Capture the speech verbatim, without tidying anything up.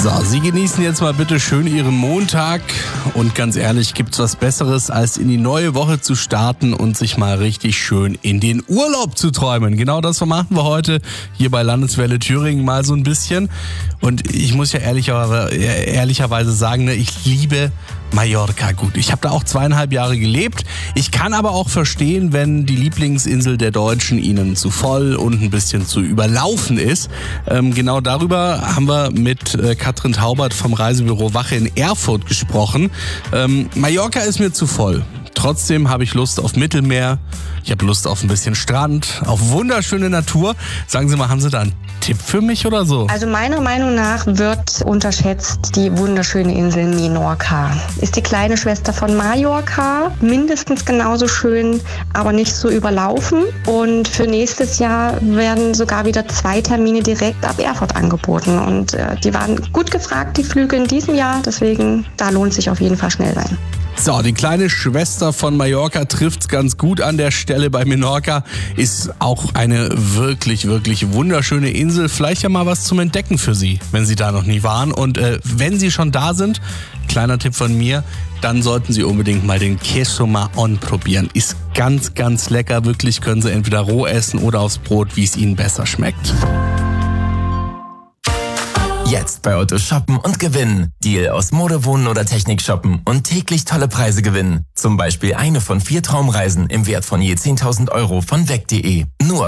So, Sie genießen jetzt mal bitte schön Ihren Montag und ganz ehrlich, gibt's was Besseres, als in die neue Woche zu starten und sich mal richtig schön in den Urlaub zu träumen. Genau das machen wir heute hier bei Landeswelle Thüringen mal so ein bisschen. Und ich muss ja ehrlicher, ehrlicherweise sagen, ich liebe Mallorca gut. Ich habe da auch zweieinhalb Jahre gelebt. Ich kann aber auch verstehen, wenn die Lieblingsinsel der Deutschen ihnen zu voll und ein bisschen zu überlaufen ist. Ähm, genau darüber haben wir mit äh, Katrin Taubert vom Reisebüro Wache in Erfurt gesprochen. Ähm, Mallorca ist mir zu voll. Trotzdem habe ich Lust auf Mittelmeer. Ich habe Lust auf ein bisschen Strand, auf wunderschöne Natur. Sagen Sie mal, haben Sie da einen Tipp für mich oder so? Also meiner Meinung nach wird unterschätzt die wunderschöne Insel Menorca. Ist die kleine Schwester von Mallorca, mindestens genauso schön, aber nicht so überlaufen. Und für nächstes Jahr werden sogar wieder zwei Termine direkt ab Erfurt angeboten. Und äh, die waren gut gefragt, die Flüge in diesem Jahr. Deswegen, da lohnt sich auf jeden Fall schnell sein. So, die kleine Schwester von Mallorca trifft's ganz gut an der Stelle bei Menorca. Ist auch eine wirklich, wirklich wunderschöne Insel. Vielleicht ja mal was zum Entdecken für Sie, wenn Sie da noch nie waren. Und äh, wenn Sie schon da sind, kleiner Tipp von mir, dann sollten Sie unbedingt mal den Queso Mahón probieren. Ist ganz, ganz lecker. Wirklich, können Sie entweder roh essen oder aufs Brot, wie es Ihnen besser schmeckt. Jetzt bei Otto shoppen und gewinnen. Deal aus Mode, Wohnen oder Technik shoppen und täglich tolle Preise gewinnen. Zum Beispiel eine von vier Traumreisen im Wert von je zehntausend Euro von weg punkt de. Nur